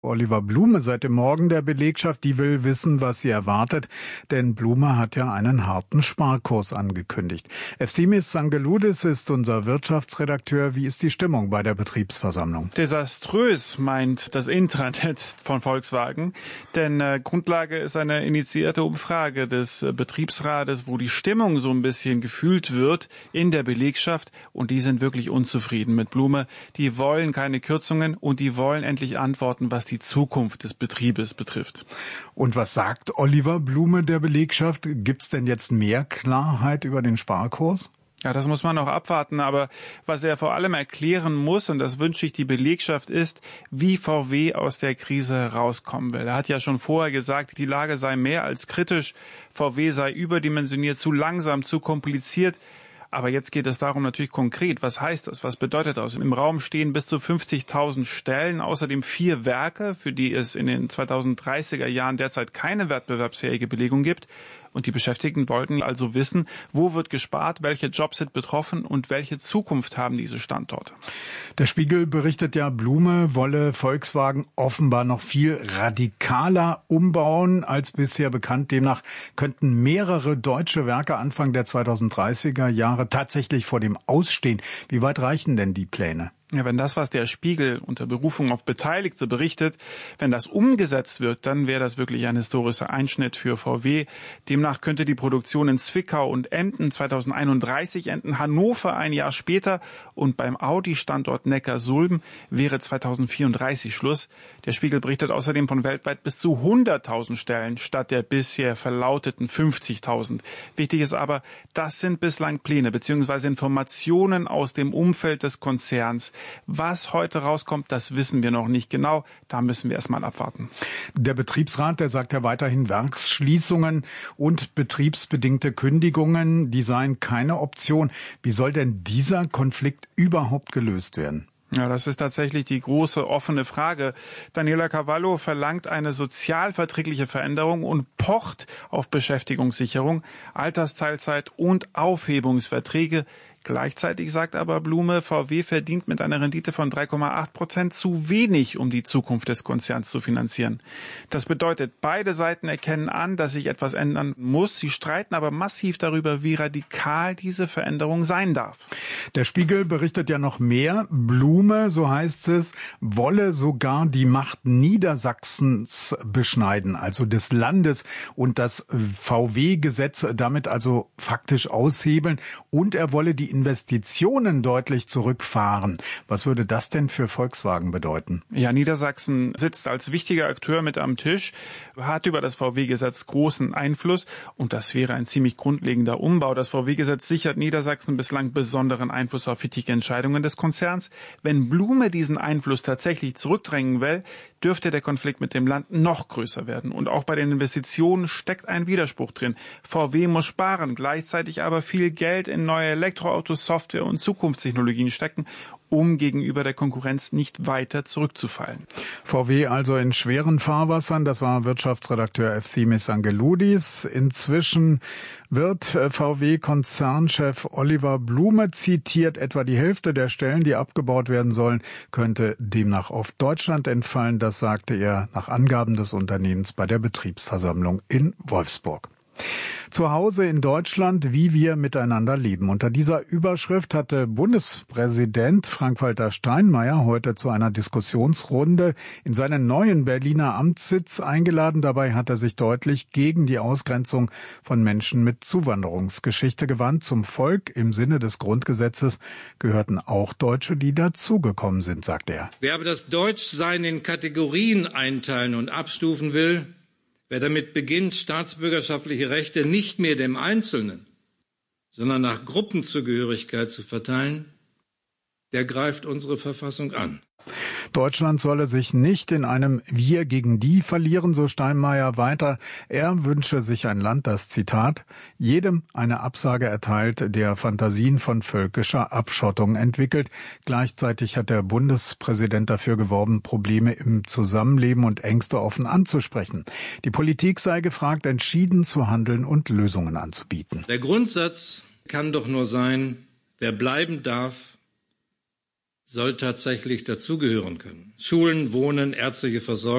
Oliver Blume seit dem Morgen der Belegschaft, die will wissen, was sie erwartet, denn Blume hat ja einen harten Sparkurs angekündigt. Efsimis Sangeloudis ist unser Wirtschaftsredakteur. Wie ist die Stimmung bei der Betriebsversammlung? Desaströs, meint das Intranet von Volkswagen, denn Grundlage ist eine initiierte Umfrage des Betriebsrates, wo die Stimmung so ein bisschen gefühlt wird in der Belegschaft, und die sind wirklich unzufrieden mit Blume. Die wollen keine Kürzungen und die wollen endlich Antworten, was die Zukunft des Betriebes betrifft. Und was sagt Oliver Blume der Belegschaft? Gibt's denn jetzt mehr Klarheit über den Sparkurs? Ja, das muss man noch abwarten, aber was er vor allem erklären muss, und das wünsche ich die Belegschaft, ist, wie VW aus der Krise herauskommen will. Er hat ja schon vorher gesagt, die Lage sei mehr als kritisch, VW sei überdimensioniert, zu langsam, zu kompliziert. Aber jetzt geht es darum natürlich konkret, was heißt das, was bedeutet das? Im Raum stehen bis zu 50.000 Stellen, außerdem 4 Werke, für die es in den 2030er Jahren derzeit keine wettbewerbsfähige Belegung gibt. Und die Beschäftigten wollten also wissen, wo wird gespart, welche Jobs sind betroffen und welche Zukunft haben diese Standorte. Der Spiegel berichtet ja, Blume wolle Volkswagen offenbar noch viel radikaler umbauen als bisher bekannt. Demnach könnten mehrere deutsche Werke Anfang der 2030er Jahre tatsächlich vor dem Ausstehen. Wie weit reichen denn die Pläne? Ja, wenn das, was der Spiegel unter Berufung auf Beteiligte berichtet, wenn das umgesetzt wird, dann wäre das wirklich ein historischer Einschnitt für VW. Demnach könnte die Produktion in Zwickau und Emden 2031 enden, Hannover ein Jahr später, und beim Audi-Standort Neckarsulm wäre 2034 Schluss. Der Spiegel berichtet außerdem von weltweit bis zu 100.000 Stellen statt der bisher verlauteten 50.000. Wichtig ist aber, das sind bislang Pläne bzw. Informationen aus dem Umfeld des Konzerns. Was heute rauskommt, das wissen wir noch nicht genau. Da müssen wir erstmal abwarten. Der Betriebsrat, der sagt ja weiterhin, Werksschließungen und betriebsbedingte Kündigungen, die seien keine Option. Wie soll denn dieser Konflikt überhaupt gelöst werden? Ja, das ist tatsächlich die große offene Frage. Daniela Cavallo verlangt eine sozialverträgliche Veränderung und pocht auf Beschäftigungssicherung, Altersteilzeit und Aufhebungsverträge. Gleichzeitig sagt aber Blume, VW verdient mit einer Rendite von 3,8% zu wenig, um die Zukunft des Konzerns zu finanzieren. Das bedeutet, beide Seiten erkennen an, dass sich etwas ändern muss. Sie streiten aber massiv darüber, wie radikal diese Veränderung sein darf. Der Spiegel berichtet ja noch mehr. Blume, so heißt es, wolle sogar die Macht Niedersachsens beschneiden, also des Landes, und das VW-Gesetz damit also faktisch aushebeln. Und er wolle die Investitionen deutlich zurückfahren. Was würde das denn für Volkswagen bedeuten? Ja, Niedersachsen sitzt als wichtiger Akteur mit am Tisch, hat über das VW-Gesetz großen Einfluss, und das wäre ein ziemlich grundlegender Umbau. Das VW-Gesetz sichert Niedersachsen bislang besonderen Einfluss auf wichtige Entscheidungen des Konzerns. Wenn Blume diesen Einfluss tatsächlich zurückdrängen will, dürfte der Konflikt mit dem Land noch größer werden. Und auch bei den Investitionen steckt ein Widerspruch drin. VW muss sparen, gleichzeitig aber viel Geld in neue Elektroautos, Software und Zukunftstechnologien stecken, um gegenüber der Konkurrenz nicht weiter zurückzufallen. VW also in schweren Fahrwassern, das war Wirtschaftsredakteur Efsimis Sangeloudis. Inzwischen wird VW-Konzernchef Oliver Blume zitiert. Etwa die Hälfte der Stellen, die abgebaut werden sollen, könnte demnach auf Deutschland entfallen. Das sagte er nach Angaben des Unternehmens bei der Betriebsversammlung in Wolfsburg. Zu Hause in Deutschland, wie wir miteinander leben. Unter dieser Überschrift hatte Bundespräsident Frank-Walter Steinmeier heute zu einer Diskussionsrunde in seinen neuen Berliner Amtssitz eingeladen. Dabei hat er sich deutlich gegen die Ausgrenzung von Menschen mit Zuwanderungsgeschichte gewandt. Zum Volk im Sinne des Grundgesetzes gehörten auch Deutsche, die dazugekommen sind, sagte er. Wer aber das Deutschsein in Kategorien einteilen und abstufen will, wer damit beginnt, staatsbürgerschaftliche Rechte nicht mehr dem Einzelnen, sondern nach Gruppenzugehörigkeit zu verteilen, der greift unsere Verfassung an. Deutschland solle sich nicht in einem Wir gegen die verlieren, so Steinmeier weiter. Er wünsche sich ein Land, das, Zitat, jedem eine Absage erteilt, der Fantasien von völkischer Abschottung entwickelt. Gleichzeitig hat der Bundespräsident dafür geworben, Probleme im Zusammenleben und Ängste offen anzusprechen. Die Politik sei gefragt, entschieden zu handeln und Lösungen anzubieten. Der Grundsatz kann doch nur sein, wer bleiben darf, soll tatsächlich dazugehören können. Schulen, Wohnen, ärztliche Versorgung